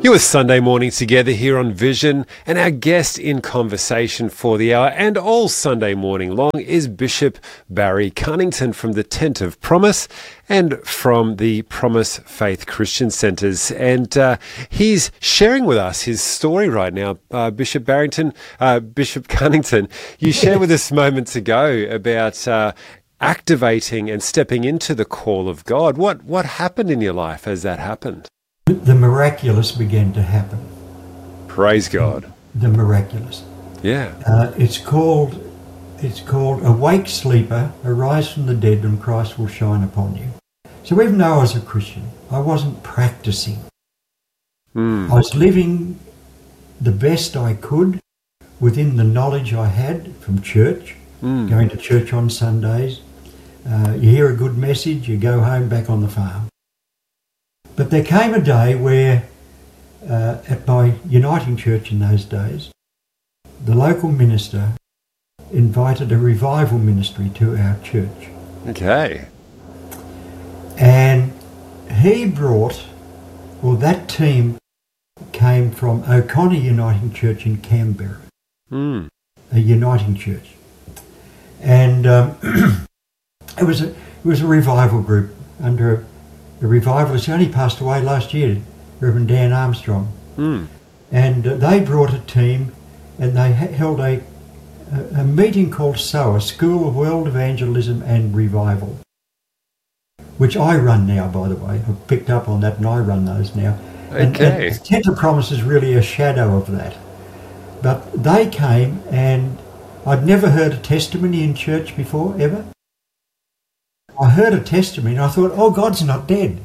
Your Sunday morning together here on Vision, and our guest in conversation for the hour and all Sunday morning long is Bishop Barry Cunnington from the Tent of Promise and from the Promise Faith Christian Centres. And he's sharing with us his story right now. Bishop Cunnington, you shared with us moments ago about activating and stepping into the call of God. What happened in your life as that happened? The miraculous began to happen. Praise God. The miraculous. Yeah. It's called Awake Sleeper, Arise from the Dead and Christ Will Shine Upon You. So even though I was a Christian, I wasn't practicing. I was living the best I could within the knowledge I had from church, going to church on Sundays. You hear a good message, you go home back on the farm. But there came a day where, at my Uniting Church in those days, the local minister invited a revival ministry to our church. Okay. And he brought, that team came from O'Connor Uniting Church in Canberra, a Uniting Church. And it was a revival group under the revivalist. He only passed away last year, Reverend Dan Armstrong. And they brought a team and they held a meeting called SOA, School of World Evangelism and Revival, which I run now, by the way. I've picked up on that and I run those now. Okay. And Tent of Promise is really a shadow of that. But they came and I'd never heard a testimony in church before, ever. I heard a testimony and I thought, God's not dead.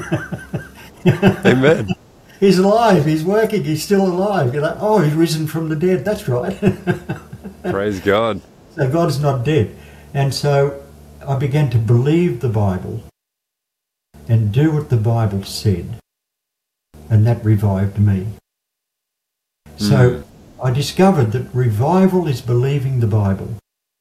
Amen. He's alive, he's working, he's still alive. You're like, he's risen from the dead, that's right. Praise God. So God's not dead. And so I began to believe the Bible and do what the Bible said. And that revived me. So I discovered that revival is believing the Bible.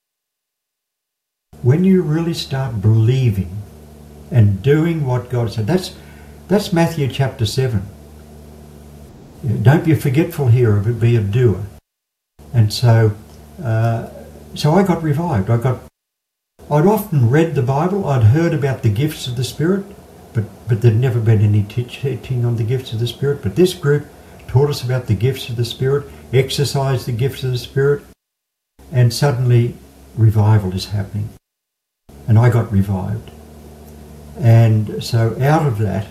When you really start believing and doing what God said, that's Matthew chapter 7. Don't be a forgetful hearer, but be a doer. And so I got revived. I'd often read the Bible. I'd heard about the gifts of the Spirit, but there'd never been any teaching on the gifts of the Spirit. But this group taught us about the gifts of the Spirit, exercised the gifts of the Spirit, and suddenly revival is happening. And I got revived. And so out of that,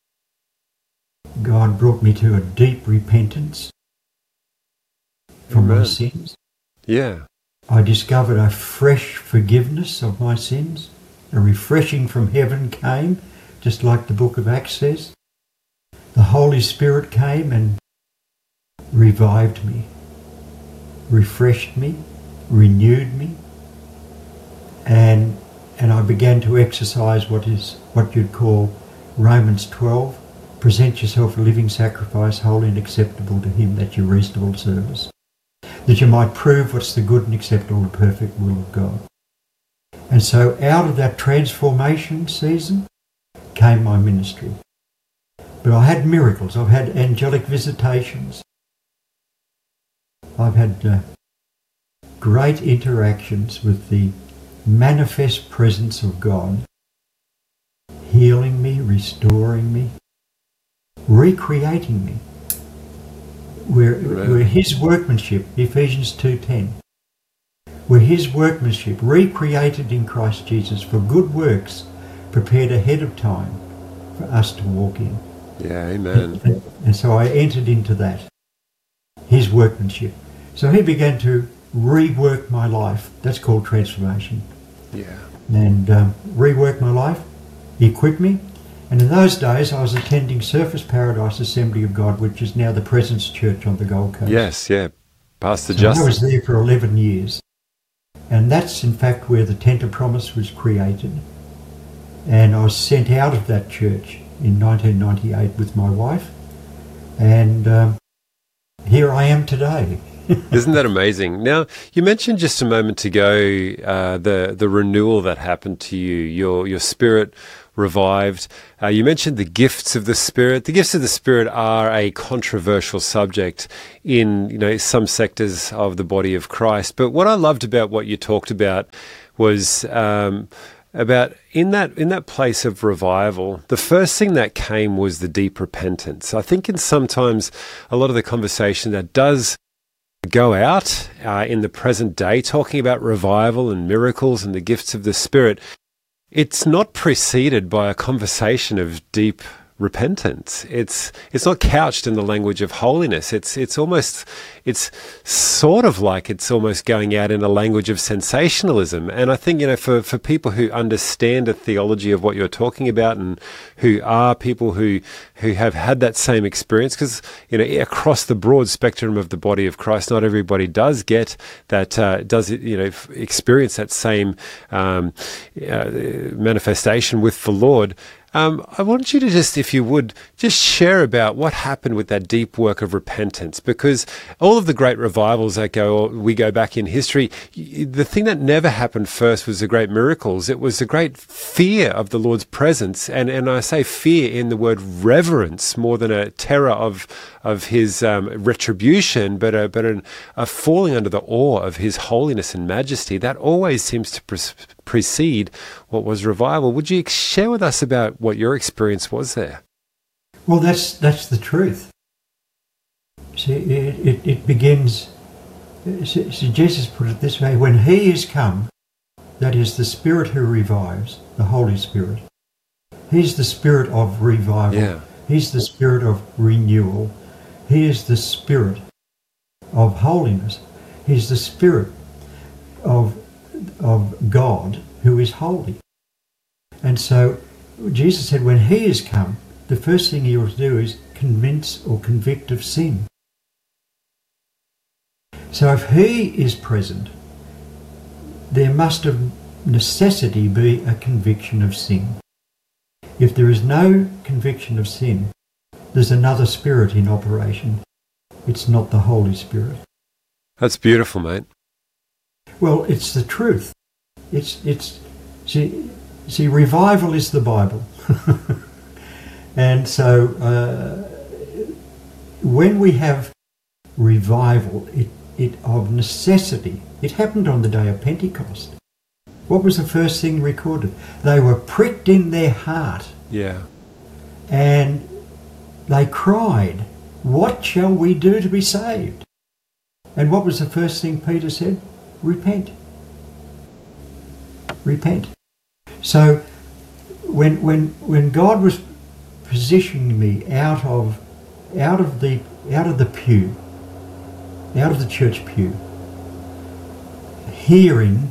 God brought me to a deep repentance from my sins. Yeah. I discovered a fresh forgiveness of my sins. A refreshing from heaven came, just like the book of Acts says. The Holy Spirit came and revived me, refreshed me, renewed me, and I began to exercise what you'd call Romans 12, present yourself a living sacrifice, holy and acceptable to Him, that's your reasonable service, that you might prove what's the good and acceptable and perfect will of God. And so out of that transformation season came my ministry. But I had miracles, I've had angelic visitations, I've had great interactions with the manifest presence of God, healing me, restoring me, recreating me. We're His workmanship, Ephesians 2:10. We're His workmanship, recreated in Christ Jesus for good works, prepared ahead of time for us to walk in. Yeah, amen. And so I entered into that, His workmanship. So He began to rework my life. That's called transformation. Yeah. And rework my life, equip me. And in those days I was attending Surfers Paradise Assembly of God, which is now the Presence Church on the Gold Coast. Yes, yeah. Pastor So Justin. I was there for 11 years. And that's in fact where the Tent of Promise was created. And I was sent out of that church in 1998 with my wife. And here I am today. Isn't that amazing? Now, you mentioned just a moment ago the renewal that happened to you. Your spirit revived. You mentioned the gifts of the Spirit. The gifts of the Spirit are a controversial subject in some sectors of the body of Christ. But what I loved about what you talked about was about in that place of revival, the first thing that came was the deep repentance. I think in sometimes a lot of the conversation that does go out in the present day, talking about revival and miracles and the gifts of the Spirit, it's not preceded by a conversation of deep repentance. It's not couched in the language of holiness. It's sort of like it's almost going out in a language of sensationalism. And I think, for people who understand the theology of what you're talking about and who are people who have had that same experience, because, across the broad spectrum of the body of Christ, not everybody does get that, experience that same manifestation with the Lord. I want you to if you would, share about what happened with that deep work of repentance, because all of the great revivals that we go back in history, the thing that never happened first was the great miracles. It was the great fear of the Lord's presence, and I say fear in the word reverence more than a terror of his retribution, but a falling under the awe of his holiness and majesty. That always seems to precede what was revival. Would you share with us about what your experience was there? Well, that's the truth. See, it begins. See, Jesus put it this way: when He is come, that is the Spirit who revives, the Holy Spirit. He's the Spirit of revival. Yeah. He's the Spirit of renewal. He is the Spirit of holiness. He's the Spirit of God who is holy. And so Jesus said when He is come, the first thing He will do is convince or convict of sin. So if He is present, there must of necessity be a conviction of sin. If there is no conviction of sin, there's another spirit in operation. It's not the Holy Spirit. That's beautiful, mate. Well, it's the truth. See, revival is the Bible. And so when we have revival, it of necessity, it happened on the day of Pentecost. What was the first thing recorded? They were pricked in their heart. Yeah. And they cried, "What shall we do to be saved?" And what was the first thing Peter said? Repent. Repent. So when God was positioning me out of the pew, out of the church pew, hearing.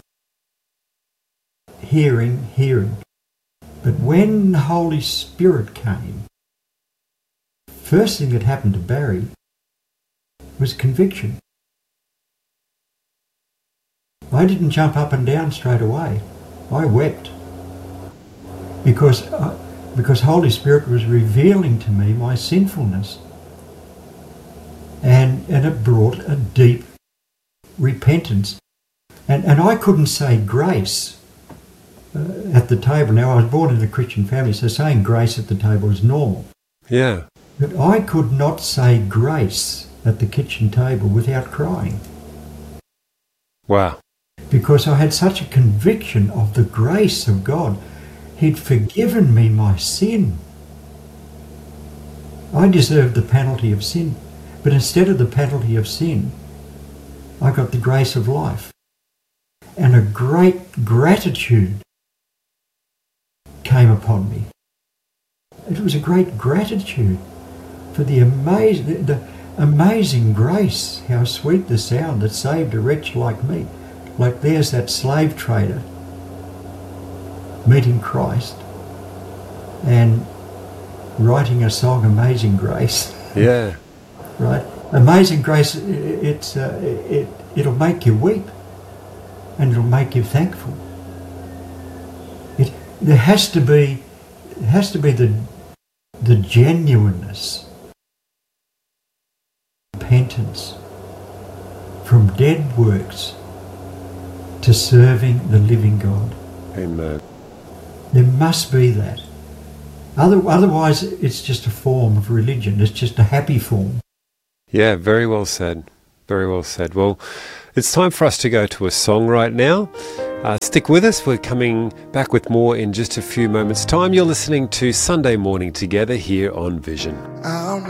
But when the Holy Spirit came, first thing that happened to Barry was conviction. I didn't jump up and down straight away. I wept because Holy Spirit was revealing to me my sinfulness, and it brought a deep repentance, and I couldn't say grace at the table. Now, I was born in a Christian family, so saying grace at the table is normal. Yeah. But I could not say grace at the kitchen table without crying. Wow. Because I had such a conviction of the grace of God. He'd forgiven me my sin. I deserved the penalty of sin, but instead of the penalty of sin, I got the grace of life. And a great gratitude came upon me. It was a great gratitude for the amazing grace, how sweet the sound that saved a wretch like me. Like there's that slave trader meeting Christ and writing a song, Amazing Grace. Yeah. Right? Amazing Grace, it'll make you weep and it'll make you thankful. There has to be the genuineness, repentance from dead works to serving the living God. Amen. There must be that. Otherwise, it's just a form of religion. It's just a happy form. Yeah, very well said. Very well said. Well, it's time for us to go to a song right now. Stick with us. We're coming back with more in just a few moments' time. You're listening to Sunday Morning Together here on Vision.